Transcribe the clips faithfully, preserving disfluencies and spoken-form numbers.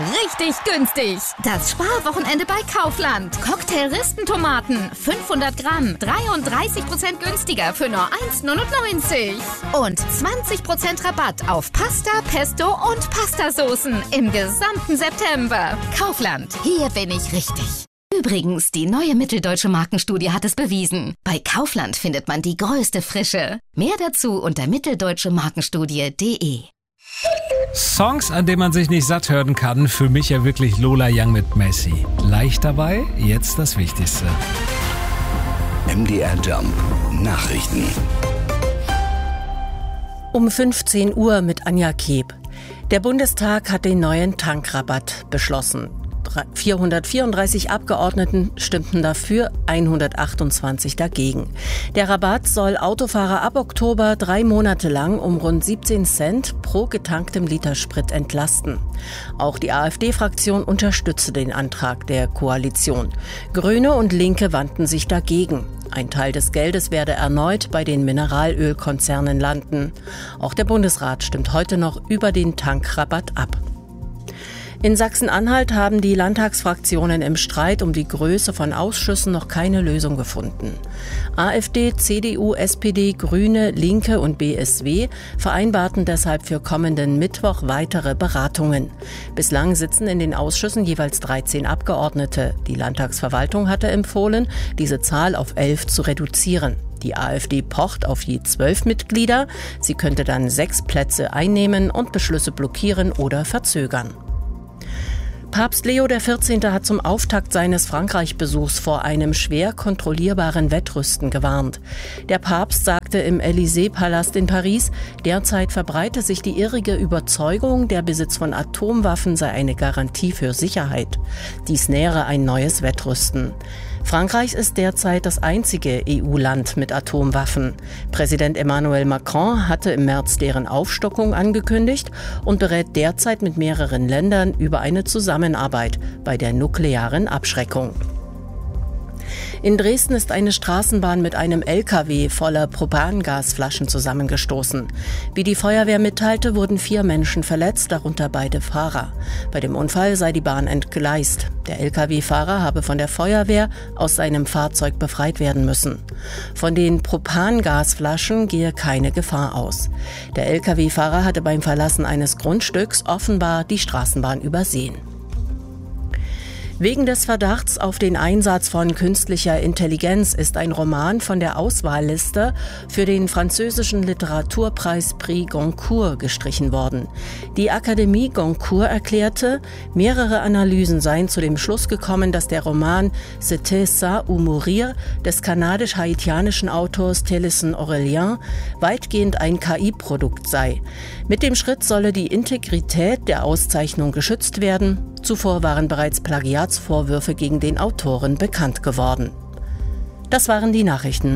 richtig günstig. Das Sparwochenende bei Kaufland. Cocktail-Ristentomaten, fünfhundert Gramm, dreiunddreißig Prozent günstiger für nur eins neunundneunzig. Und zwanzig Prozent Rabatt auf Pasta, Pesto und Pastasoßen im gesamten September. Kaufland, hier bin ich richtig. Übrigens, die neue Mitteldeutsche Markenstudie hat es bewiesen. Bei Kaufland findet man die größte Frische. Mehr dazu unter mitteldeutsche markenstudie punkt de. Songs, an denen man sich nicht satt hören kann, für mich ja wirklich Lola Young mit Messi. Leicht dabei, jetzt das Wichtigste. M D R Jump Nachrichten. Um fünfzehn Uhr mit Anja Keb. Der Bundestag hat den neuen Tankrabatt beschlossen. vierhundertvierunddreißig Abgeordneten stimmten dafür, hundertachtundzwanzig dagegen. Der Rabatt soll Autofahrer ab Oktober drei Monate lang um rund siebzehn Cent pro getanktem Liter Sprit entlasten. Auch die AfD-Fraktion unterstützte den Antrag der Koalition. Grüne und Linke wandten sich dagegen. Ein Teil des Geldes werde erneut bei den Mineralölkonzernen landen. Auch der Bundesrat stimmt heute noch über den Tankrabatt ab. In Sachsen-Anhalt haben die Landtagsfraktionen im Streit um die Größe von Ausschüssen noch keine Lösung gefunden. AfD, C D U, S P D, Grüne, Linke und B S W vereinbarten deshalb für kommenden Mittwoch weitere Beratungen. Bislang sitzen in den Ausschüssen jeweils dreizehn Abgeordnete. Die Landtagsverwaltung hatte empfohlen, diese Zahl auf elf zu reduzieren. Die AfD pocht auf je zwölf Mitglieder. Sie könnte dann sechs Plätze einnehmen und Beschlüsse blockieren oder verzögern. Papst Leo der vierzehnte hat zum Auftakt seines Frankreich-Besuchs vor einem schwer kontrollierbaren Wettrüsten gewarnt. Der Papst sagte im Élysée-Palast in Paris, derzeit verbreite sich die irrige Überzeugung, der Besitz von Atomwaffen sei eine Garantie für Sicherheit. Dies nähere ein neues Wettrüsten. Frankreich ist derzeit das einzige E U-Land mit Atomwaffen. Präsident Emmanuel Macron hatte im März deren Aufstockung angekündigt und berät derzeit mit mehreren Ländern über eine Zusammenarbeit bei der nuklearen Abschreckung. In Dresden ist eine Straßenbahn mit einem L K W voller Propangasflaschen zusammengestoßen. Wie die Feuerwehr mitteilte, wurden vier Menschen verletzt, darunter beide Fahrer. Bei dem Unfall sei die Bahn entgleist. Der L K W-Fahrer habe von der Feuerwehr aus seinem Fahrzeug befreit werden müssen. Von den Propangasflaschen gehe keine Gefahr aus. Der L K W-Fahrer hatte beim Verlassen eines Grundstücks offenbar die Straßenbahn übersehen. Wegen des Verdachts auf den Einsatz von künstlicher Intelligenz ist ein Roman von der Auswahlliste für den französischen Literaturpreis Prix Goncourt gestrichen worden. Die Akademie Goncourt erklärte, mehrere Analysen seien zu dem Schluss gekommen, dass der Roman C'était ça ou mourir des kanadisch-haitianischen Autors Télisson Aurélien weitgehend ein K I-Produkt sei. Mit dem Schritt solle die Integrität der Auszeichnung geschützt werden. Zuvor waren bereits Plagiatsvorwürfe gegen den Autoren bekannt geworden. Das waren die Nachrichten.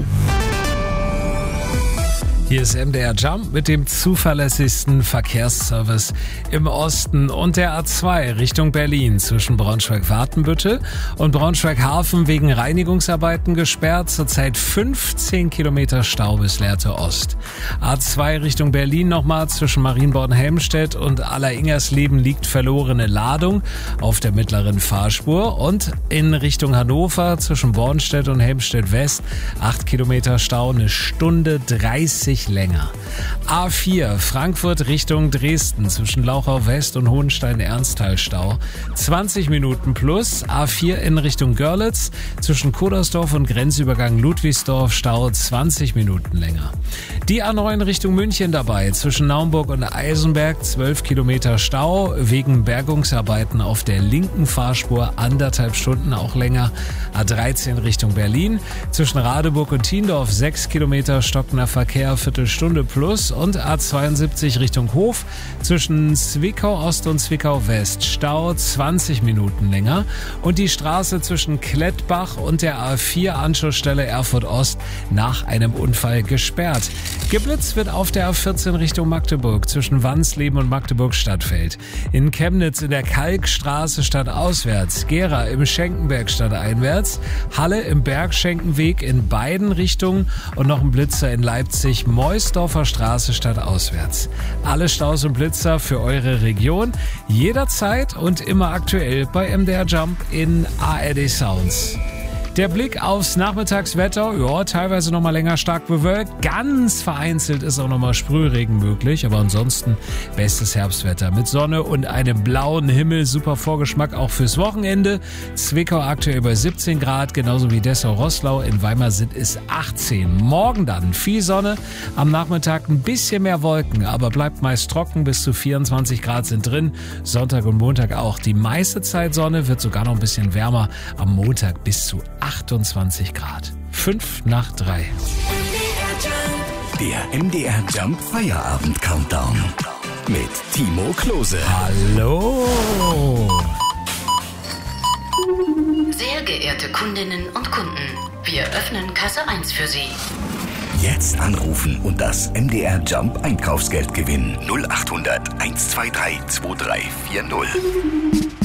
Hier ist M D R Jump mit dem zuverlässigsten Verkehrsservice im Osten und der A zwei Richtung Berlin zwischen Braunschweig-Watenbüttel und Braunschweig-Hafen wegen Reinigungsarbeiten gesperrt. Zurzeit fünfzehn Kilometer Stau bis Lehrte Ost. A zwei Richtung Berlin nochmal zwischen Marienborn-Helmstedt und Aller-Ingersleben liegt verlorene Ladung auf der mittleren Fahrspur und in Richtung Hannover zwischen Bornstedt und Helmstedt-West acht Kilometer Stau, eine Stunde dreißig länger. A vier Frankfurt Richtung Dresden zwischen Lauchau West und Hohenstein-Ernsthal Stau zwanzig Minuten plus. A vier in Richtung Görlitz zwischen Kodersdorf und Grenzübergang Ludwigsdorf Stau zwanzig Minuten länger. Die A neun Richtung München dabei zwischen Naumburg und Eisenberg zwölf Kilometer Stau wegen Bergungsarbeiten auf der linken Fahrspur anderthalb Stunden auch länger. A dreizehn Richtung Berlin zwischen Radeburg und Tiendorf sechs Kilometer stockender Verkehr Viertelstunde plus und A zweiundsiebzig Richtung Hof zwischen Zwickau Ost und Zwickau West Stau zwanzig Minuten länger und die Straße zwischen Klettbach und der A vier Anschlussstelle Erfurt Ost nach einem Unfall gesperrt. Geblitzt wird auf der A vierzehn Richtung Magdeburg zwischen Wansleben und Magdeburg Stadtfeld. In Chemnitz in der Kalkstraße stadtauswärts, Gera im Schenkenberg stadteinwärts, Halle im Bergschenkenweg in beiden Richtungen und noch ein Blitzer in Leipzig Meusdorfer Straße stadtauswärts. Alle Staus und Blitzer für eure Region, jederzeit und immer aktuell bei M D R Jump in A R D Sounds. Der Blick aufs Nachmittagswetter, ja, teilweise noch mal länger stark bewölkt. Ganz vereinzelt ist auch noch mal Sprühregen möglich, aber ansonsten bestes Herbstwetter mit Sonne und einem blauen Himmel. Super Vorgeschmack auch fürs Wochenende. Zwickau aktuell bei siebzehn Grad, genauso wie Dessau-Roßlau. In Weimar sind es achtzehn. Morgen dann viel Sonne, am Nachmittag ein bisschen mehr Wolken, aber bleibt meist trocken. Bis zu vierundzwanzig Grad sind drin. Sonntag und Montag auch. Die meiste Zeit Sonne, wird sogar noch ein bisschen wärmer. Am Montag bis zu achtundzwanzig Grad. Fünf nach drei. Der M D R Jump Feierabend Countdown mit Timo Klose. Hallo! Sehr geehrte Kundinnen und Kunden, wir öffnen Kasse eins für Sie. Jetzt anrufen und das M D R Jump Einkaufsgeld gewinnen. null acht hundert eins zwei drei zwei drei vier null.